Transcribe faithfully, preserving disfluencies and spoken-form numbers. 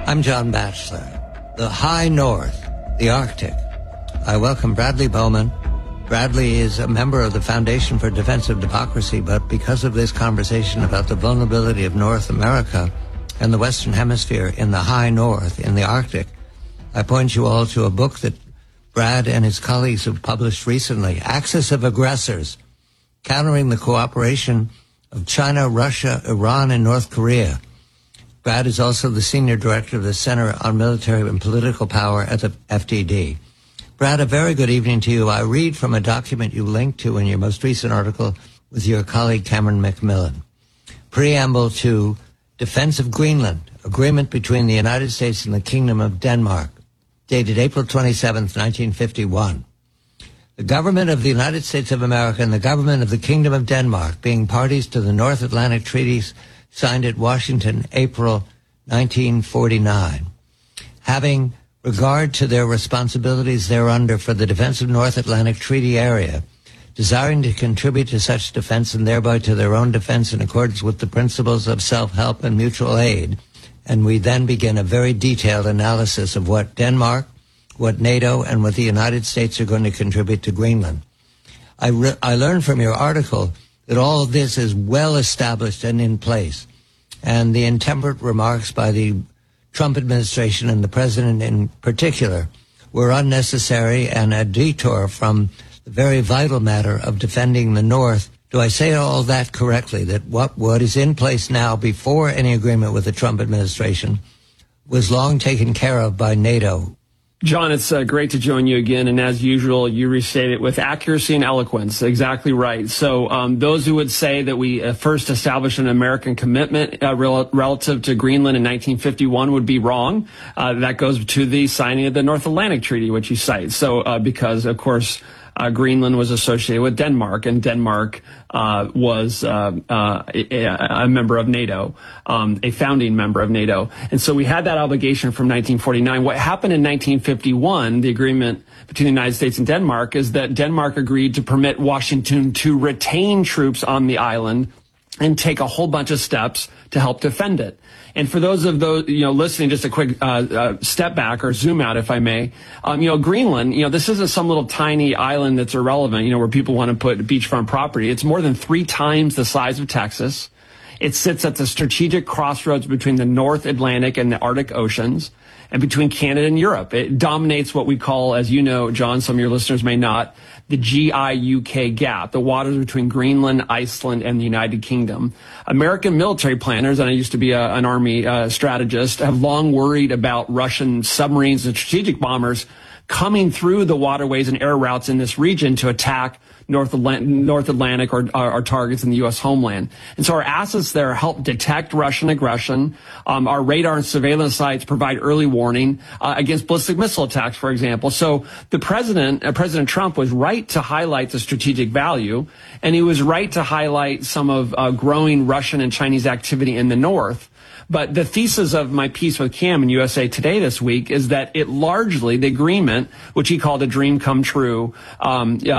I'm John Batchelor. The High North, the Arctic. I welcome Bradley Bowman. Bradley is a member of the Foundation for Defense of Democracy, but because of this conversation about the vulnerability of North America and the Western Hemisphere in the High North, in the Arctic, I point you all to a book that Brad and his colleagues have published recently, Axis of Aggressors, Countering the Cooperation of China, Russia, Iran, and North Korea. Brad is also the senior director of the Center on Military and Political Power at the F D D. Brad, a very good evening to you. I read from a document you linked to in your most recent article with your colleague Cameron McMillan. Preamble to Defense of Greenland, agreement between the United States and the Kingdom of Denmark, dated April twenty-seventh, nineteen fifty-one. The government of the United States of America and the government of the Kingdom of Denmark, being parties to the North Atlantic treaties signed at Washington, April nineteen forty-nine, having regard to their responsibilities thereunder for the defense of North Atlantic Treaty Area, desiring to contribute to such defense and thereby to their own defense in accordance with the principles of self-help and mutual aid. And we then begin a very detailed analysis of what Denmark, what NATO, and what the United States are going to contribute to Greenland. I, re- I learned from your article that all of this is well established and in place, and the intemperate remarks by the Trump administration and the president in particular were unnecessary and a detour from the very vital matter of defending the North. Do I say all that correctly, that what, what is in place now before any agreement with the Trump administration was long taken care of by NATO? John, it's uh, great to join you again. And as usual, you restate it with accuracy and eloquence. Exactly right. So um, those who would say that we uh, first established an American commitment uh, rel- relative to Greenland in nineteen fifty-one would be wrong. Uh, that goes to the signing of the North Atlantic Treaty, which you cite. So uh, because, of course, Uh, Greenland was associated with Denmark, and Denmark uh, was uh, uh, a, a member of NATO, um, a founding member of NATO. And so we had that obligation from nineteen forty-nine. What happened in nineteen fifty-one, the agreement between the United States and Denmark, is that Denmark agreed to permit Washington to retain troops on the island and take a whole bunch of steps to help defend it. And for those of those, you know, listening, just a quick uh, uh, step back or zoom out, if I may, um, you know, Greenland, you know, this isn't some little tiny island that's irrelevant, you know, where people want to put beachfront property. It's more than three times the size of Texas. It sits at the strategic crossroads between the North Atlantic and the Arctic Oceans and between Canada and Europe. It dominates what we call, as you know, John, some of your listeners may not, the G I U K gap, the waters between Greenland, Iceland, and the United Kingdom. American military planners, and I used to be a, an Army uh, strategist, have long worried about Russian submarines and strategic bombers coming through the waterways and air routes in this region to attack North Atlantic, North Atlantic or our targets in the U S homeland. And so our assets there help detect Russian aggression. Um, our radar and surveillance sites provide early warning uh, against ballistic missile attacks, for example. So the president, uh, President Trump, was right to highlight the strategic value, and he was right to highlight some of uh, growing Russian and Chinese activity in the north. But the thesis of my piece with Cam in U S A Today this week is that it largely, the agreement, which he called a dream come true, um,